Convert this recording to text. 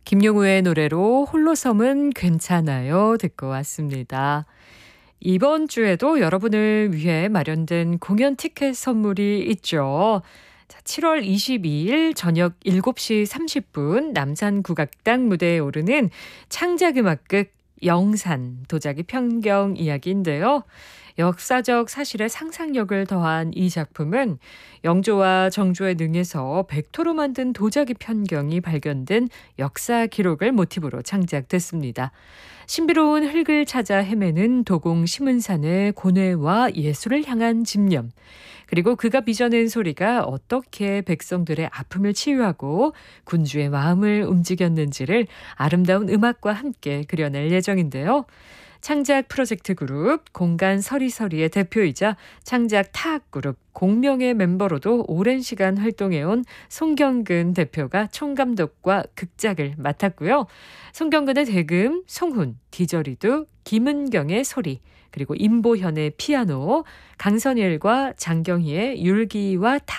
김용우의 노래로 홀로섬은 괜찮아요 듣고 왔습니다. 이번 주에도 여러분을 위해 마련된 공연 티켓 선물이 있죠. 자, 7월 22일 저녁 7시 30분 남산국악당 무대에 오르는 창작음악극 영산 도자기 편경 이야기인데요. 역사적 사실에 상상력을 더한 이 작품은 영조와 정조의 능에서 백토로 만든 도자기 편경이 발견된 역사 기록을 모티브로 창작됐습니다. 신비로운 흙을 찾아 헤매는 도공 심은산의 고뇌와 예술을 향한 집념, 그리고 그가 빚어낸 소리가 어떻게 백성들의 아픔을 치유하고 군주의 마음을 움직였는지를 아름다운 음악과 함께 그려낼 예정인데요. 창작 프로젝트 그룹 공간 서리서리의 대표이자 창작 타악 그룹 공명의 멤버로도 오랜 시간 활동해온 송경근 대표가 총감독과 극작을 맡았고요. 송경근의 대금, 송훈, 디저리두, 김은경의 소리, 그리고 임보현의 피아노, 강선일과 장경희의 율기와